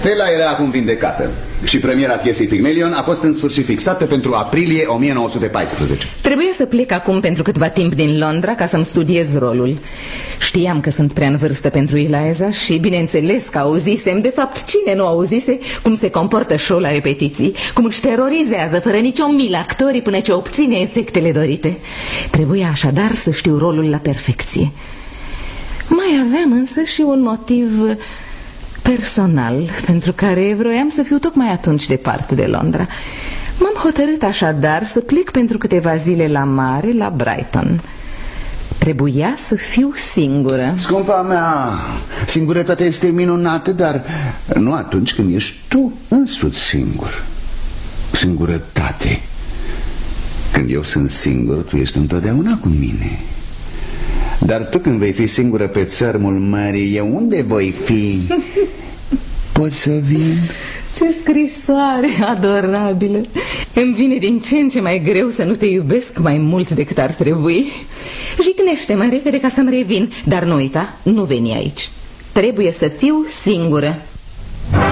Stella era acum vindecată și premiera piesei Pygmalion a fost în sfârșit fixată pentru aprilie 1914. Trebuia să plec acum pentru câtva timp din Londra ca să-mi studiez rolul. Știam că sunt prea în vârstă pentru Eliza și bineînțeles că auzisem, de fapt cine nu auzise, cum se comportă show la repetiții, cum își terorizează fără nicio milă actorii până ce obține efectele dorite. Trebuia așadar să știu rolul la perfecție. Mai aveam însă și un motiv personal pentru care vroiam să fiu tocmai atunci departe de Londra. M-am hotărât așadar să plec pentru câteva zile la mare, la Brighton. Trebuia să fiu singură. Scumpa mea, singurătatea este minunată, dar nu atunci când ești tu însuți singur. Singurătate. Când eu sunt singur, tu ești întotdeauna cu mine. Dar tu când vei fi singură pe țărmul mării, eu unde voi fi? Poți să vin? Ce scrisoare adorabilă! Îmi vine din ce în ce mai greu să nu te iubesc mai mult decât ar trebui. Jignește-mă repede ca să-mi revin. Dar nu uita, nu veni aici. Trebuie să fiu singură.